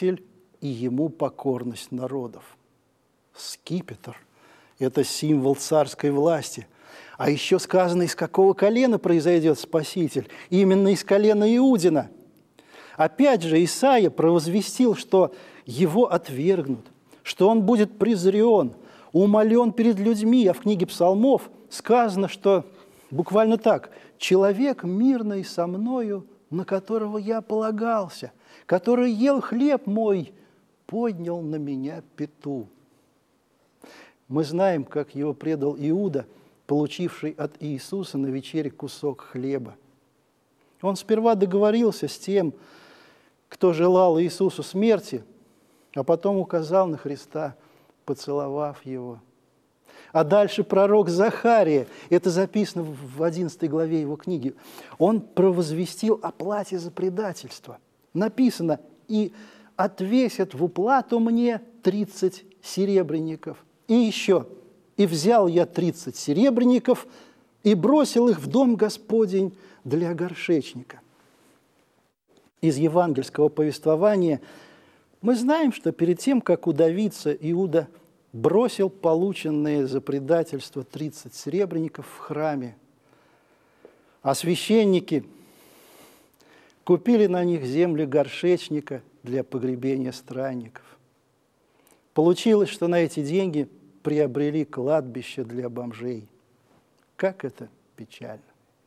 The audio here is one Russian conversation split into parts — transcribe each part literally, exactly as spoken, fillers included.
Спаситель и Ему покорность народов. Скипетр – это символ царской власти. А еще сказано, из какого колена произойдет Спаситель. Именно из колена Иудина. Опять же, Исаия провозвестил, что его отвергнут, что он будет презрен, умолен перед людьми. А в книге Псалмов сказано, что буквально так: «Человек мирный со мною, на которого я полагался, который ел хлеб мой, поднял на меня пяту». Мы знаем, как его предал Иуда, получивший от Иисуса на вечере кусок хлеба. Он сперва договорился с тем, кто желал Иисусу смерти, а потом указал на Христа, поцеловав его. А дальше пророк Захария, это записано в одиннадцатой главе его книги, он провозвестил о плате за предательство. Написано: «И отвесят в уплату мне тридцать серебряников». И еще: «И взял я тридцать серебряников и бросил их в дом Господень для горшечника». Из евангельского повествования мы знаем, что перед тем, как удавиться, Иуда бросил полученные за предательство тридцать серебряников в храме, а священники купили на них землю горшечника для погребения странников. Получилось, что на эти деньги приобрели кладбище для бомжей. Как это печально!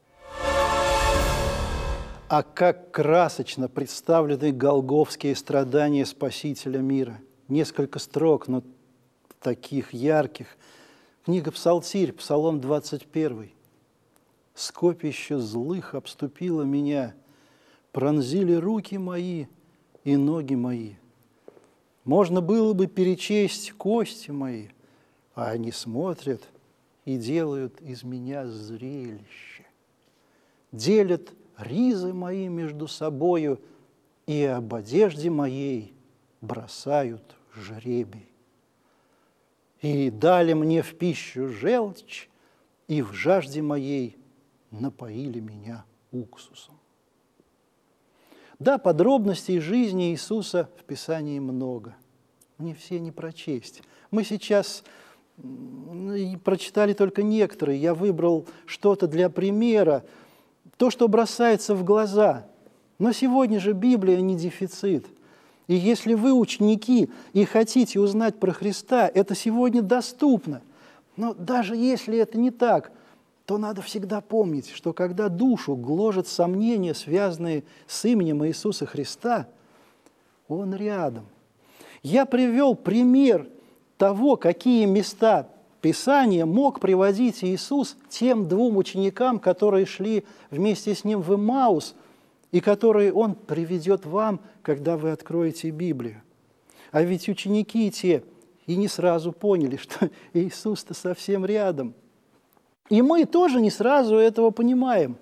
А как красочно представлены голгофские страдания Спасителя мира. Несколько строк, но таких ярких. Книга Псалтирь, Псалом двадцать первый. «Скопище злых обступило меня, пронзили руки мои и ноги мои. Можно было бы перечесть кости мои, а они смотрят и делают из меня зрелище. Делят ризы мои между собою, и об одежде моей бросают жребий. И дали мне в пищу желчь, и в жажде моей напоили меня уксусом». Да, подробностей жизни Иисуса в Писании много. Мне все не прочесть. Мы сейчас прочитали только некоторые. Я выбрал что-то для примера, то, что бросается в глаза. Но сегодня же Библия не дефицит. И если вы ученики и хотите узнать про Христа, это сегодня доступно. Но даже если это не так, то надо всегда помнить, что когда душу гложет сомнения, связанные с именем Иисуса Христа, Он рядом. Я привел пример того, какие места Писания мог приводить Иисус тем двум ученикам, которые шли вместе с Ним в Эммаус, и которые Он приведет вам, когда вы откроете Библию. А ведь ученики те и не сразу поняли, что Иисус-то совсем рядом. И мы тоже не сразу этого понимаем.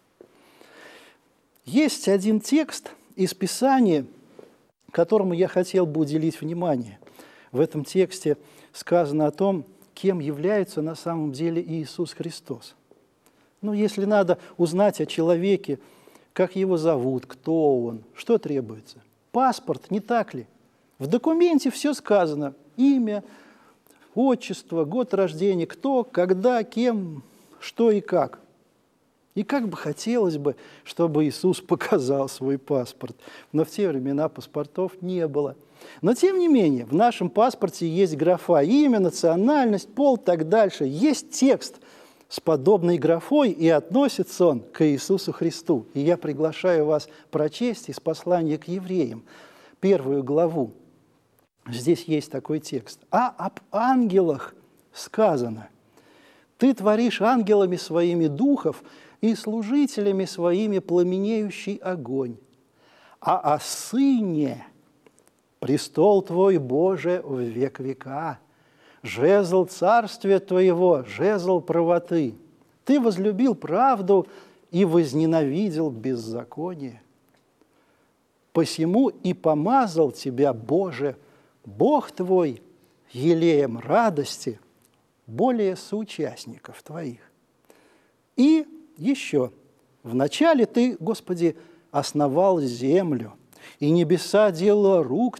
Есть один текст из Писания, которому я хотел бы уделить внимание. В этом тексте сказано о том, кем является на самом деле Иисус Христос. Ну, если надо узнать о человеке, как его зовут, кто он, что требуется? Паспорт, не так ли? В документе все сказано: имя, отчество, год рождения, кто, когда, кем, что и как. И как бы хотелось бы, чтобы Иисус показал свой паспорт. Но в те времена паспортов не было. Но тем не менее, в нашем паспорте есть графа: имя, национальность, пол, так дальше. Есть текст с подобной графой, и относится он к Иисусу Христу. И я приглашаю вас прочесть из послания к евреям, первую главу. Здесь есть такой текст. «А об ангелах сказано: Ты творишь ангелами своими духов и служителями своими пламенеющий огонь. А о Сыне: престол Твой, Боже, в век века, жезл царствия Твоего, жезл правоты. Ты возлюбил правду и возненавидел беззаконие. Посему и помазал Тебя, Боже, Бог Твой, елеем радости более соучастников Твоих. И еще: вначале Ты, Господи, основал землю, и небеса дело рук